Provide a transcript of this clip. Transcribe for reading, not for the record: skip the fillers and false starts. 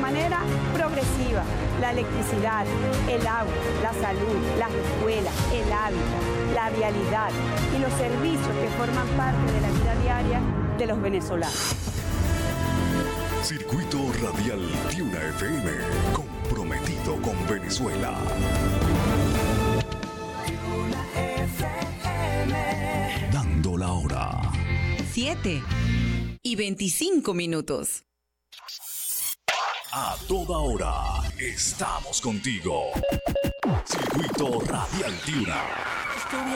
manera progresiva. La electricidad, el agua, la salud, las escuelas, el hábitat, la vialidad y los servicios que forman parte de la vida diaria de los venezolanos. Circuito Radial Tiuna FM, comprometido con Venezuela. Dando la hora. 7:25. A toda hora estamos contigo. Circuito Radial Tiuna.